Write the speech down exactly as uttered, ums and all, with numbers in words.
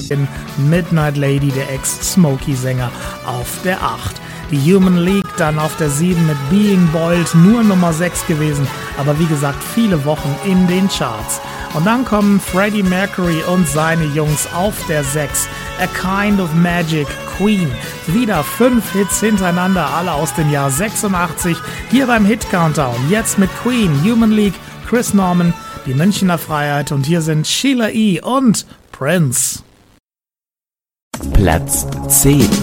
in Midnight Lady, der Ex-Smokey-Sänger, auf der acht. Die Human League dann auf der sieben mit Being Boiled, nur Nummer sechs gewesen, aber wie gesagt viele Wochen in den Charts. Und dann kommen Freddie Mercury und seine Jungs auf der sechs. A Kind of Magic, Queen. Wieder fünf Hits hintereinander, alle aus dem Jahr sechsundachtzig. Hier beim Hit Countdown. Jetzt mit Queen, Human League, Chris Norman, die Münchner Freiheit. Und hier sind Sheila E. und Prince. Platz zehn.